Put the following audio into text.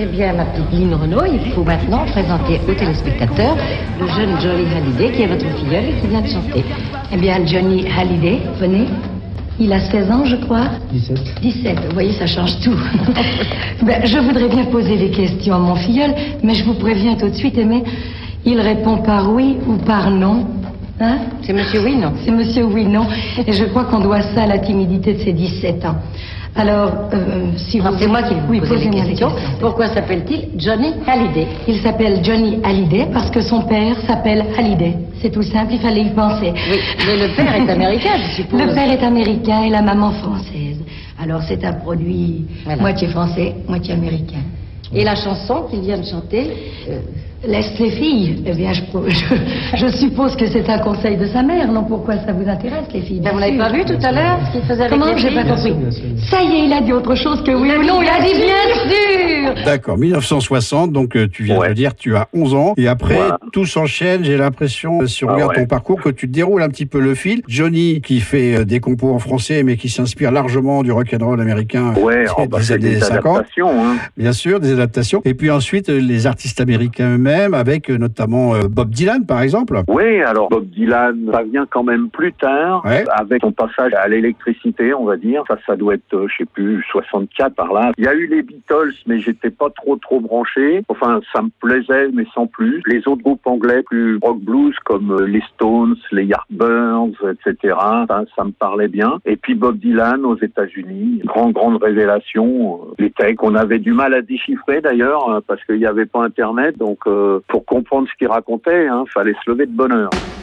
Eh bien, ma petite Lynn Renaud, il faut maintenant présenter aux téléspectateurs le jeune Johnny Hallyday, qui est votre filleul et qui vient de chanter. Eh bien, Johnny Hallyday, venez. Il a 16 ans, je crois. 17. Vous voyez, ça change tout. Je voudrais bien poser des questions à mon filleul, mais je vous préviens tout de suite, Aimé, il répond par oui ou par non. Hein? C'est monsieur oui, non? C'est monsieur oui, non. Et je crois qu'on doit ça à la timidité de ses 17 ans. Alors, si vous... C'est moi qui vous pose les questions. Pourquoi s'appelle-t-il Johnny Hallyday? Il s'appelle Johnny Hallyday parce que son père s'appelle Hallyday. C'est tout simple, il fallait y penser. Oui, mais le père est américain, je suppose. Le père est américain et la maman française. Alors c'est un produit moitié français, moitié américain. Et la chanson qu'il vient de chanter Laisse les filles. Eh bien, je suppose que c'est un conseil de sa mère, non? Pourquoi ça vous intéresse, les filles? Vous l'avez pas vu tout à l'heure, ce qu'il faisait avec Comment? les J'ai filles? pas compris. Ça y est, il a dit autre chose que oui ou non. Il a dit bien sûr. D'accord, 1960, donc tu viens de dire, tu as 11 ans. Et après, tout s'enchaîne, j'ai l'impression, si on regarde ton parcours, que tu déroules un petit peu le fil. Johnny, qui fait des compos en français, mais qui s'inspire largement du rock'n'roll américain des années 50. Hein. Bien sûr, des adaptations. Et puis ensuite, les artistes américains eux-mêmes, avec notamment Bob Dylan, par exemple. Oui, alors Bob Dylan, ça vient quand même plus tard, avec son passage à l'électricité, on va dire. Ça doit être, je sais plus, 64 par là. Il y a eu les Beatles, mais j'étais pas trop branché. Enfin, ça me plaisait, mais sans plus. Les autres groupes anglais, plus rock blues, comme les Stones, les Yardbirds, etc., ça me parlait bien. Et puis Bob Dylan aux États-Unis, grande révélation. Les textes qu'on avait du mal à déchiffrer d'ailleurs, parce qu'il n'y avait pas Internet, donc pour comprendre ce qu'il racontait, fallait se lever de bonne heure.